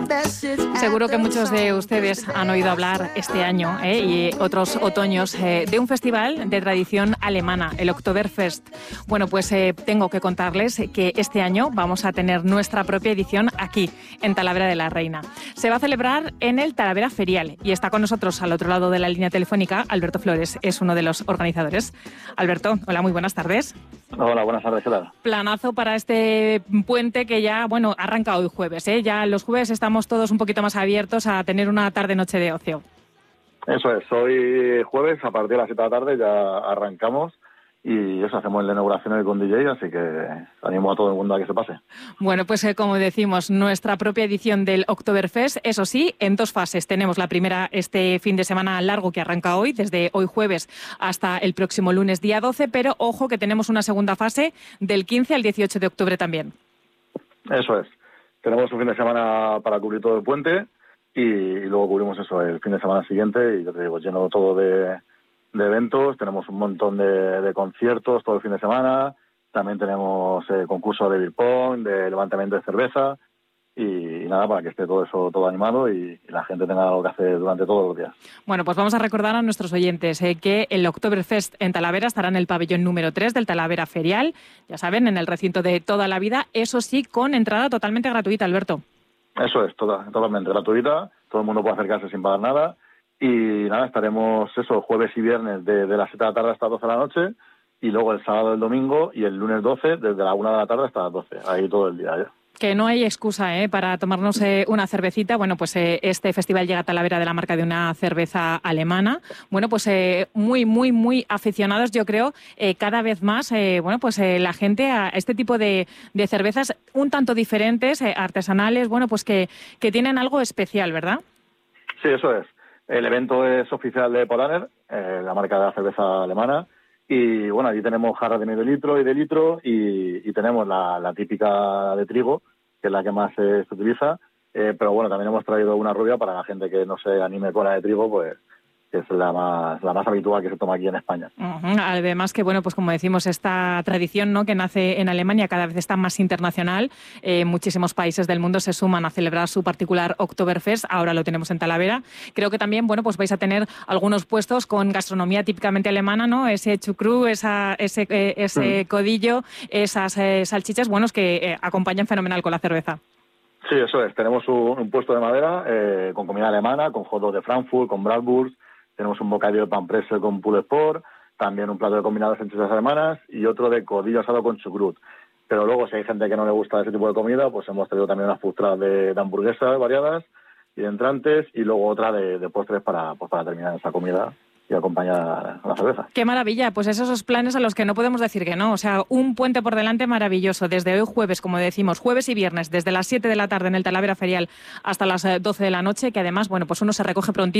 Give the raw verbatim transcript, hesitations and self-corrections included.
Seguro que muchos de ustedes han oído hablar este año ¿eh? y otros otoños eh, de un festival de tradición alemana, el Oktoberfest. Bueno, pues eh, tengo que contarles que este año vamos a tener nuestra propia edición aquí, en Talavera de la Reina. Se va a celebrar en el Talavera Ferial y está con nosotros al otro lado de la línea telefónica Alberto Flores, es uno de los organizadores. Alberto, hola, muy buenas tardes. Hola, buenas tardes, ¿qué tal? Planazo para este puente que ya, bueno, arranca hoy jueves, ¿eh? Ya los jueves estamos todos un poquito más abiertos a tener una tarde-noche de ocio. Eso es, hoy jueves a partir de las siete de la tarde ya arrancamos y eso, hacemos la inauguración con D J, así que animo a todo el mundo a que se pase. Bueno, pues eh, como decimos, nuestra propia edición del Oktoberfest, eso sí, en dos fases. Tenemos la primera este fin de semana largo que arranca hoy, desde hoy jueves hasta el próximo lunes día doce, pero ojo que tenemos una segunda fase del quince al dieciocho de octubre también. Eso es, tenemos un fin de semana para cubrir todo el puente y, y luego cubrimos eso el fin de semana siguiente y yo te digo, lleno todo de... de eventos, tenemos un montón de, de conciertos todo el fin de semana, también tenemos eh, concursos de beer pong, de levantamiento de cerveza y, y nada, para que esté todo eso todo animado y, y la gente tenga algo que hacer durante todos los días. Bueno, pues vamos a recordar a nuestros oyentes eh, que el Oktoberfest en Talavera estará en el pabellón número tres del Talavera Ferial, ya saben, en el recinto de toda la vida, eso sí, con entrada totalmente gratuita, Alberto. Eso es, toda, totalmente gratuita, todo el mundo puede acercarse sin pagar nada. Y nada, estaremos eso jueves y viernes de, de las siete de la tarde hasta las doce de la noche y luego el sábado y el domingo y el lunes doce desde la una de la tarde hasta las doce, ahí todo el día ya. Que no hay excusa ¿eh? para tomarnos eh, una cervecita. Bueno, pues eh, este festival llega a Talavera de la marca de una cerveza alemana. Bueno, pues eh, muy, muy, muy aficionados, yo creo, eh, cada vez más, eh, bueno, pues eh, la gente a este tipo de, de cervezas un tanto diferentes, eh, artesanales, bueno, pues que, que tienen algo especial, ¿verdad? Sí, eso es. El evento es oficial de Polaner, eh, la marca de la cerveza alemana, y bueno, allí tenemos jarras de medio litro y de litro, y, y tenemos la, la típica de trigo, que es la que más eh, se utiliza, eh, pero bueno, también hemos traído una rubia para la gente que no se anime con la de trigo, pues que es la más la más habitual que se toma aquí en España. Uh-huh. Además que, bueno, pues como decimos, esta tradición ¿no? que nace en Alemania cada vez está más internacional. Eh, muchísimos países del mundo se suman a celebrar su particular Oktoberfest. Ahora lo tenemos en Talavera. Creo que también, bueno, pues vais a tener algunos puestos con gastronomía típicamente alemana, ¿no? Ese chucrú, esa, ese, eh, ese mm. codillo, esas eh, salchichas, buenos que eh, acompañan fenomenal con la cerveza. Sí, eso es. Tenemos un, un puesto de madera eh, con comida alemana, con hot dog de Frankfurt, con Bratwurst. Tenemos un bocadillo de pan presse con pulled pork, también un plato de combinados en salchichas alemanas y otro de codillo asado con chucrut. Pero luego, si hay gente que no le gusta ese tipo de comida, pues hemos traído también unas fustradas de, de hamburguesas variadas y de entrantes y luego otra de, de postres para, pues para terminar esa comida y acompañar la cerveza. ¡Qué maravilla! Pues esos son planes a los que no podemos decir que no. O sea, un puente por delante maravilloso. Desde hoy jueves, como decimos, jueves y viernes, desde las siete de la tarde en el Talavera Ferial hasta las doce de la noche, que además, bueno, pues uno se recoge prontito